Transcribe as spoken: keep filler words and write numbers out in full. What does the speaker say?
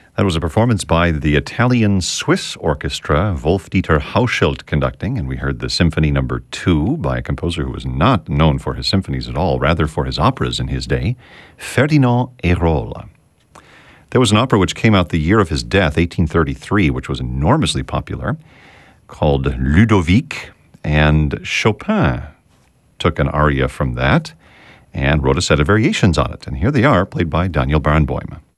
That was a performance by the Italian-Swiss orchestra, Wolf-Dieter Hauschild conducting, and we heard the Symphony Number Two by a composer who was not known for his symphonies at all, rather for his operas in his day, Ferdinand Hérold. There was an opera which came out the year of his death, eighteen thirty-three, which was enormously popular, called Ludovic, and Chopin took an aria from that and wrote a set of variations on it. And here they are, played by Daniel Barenboim.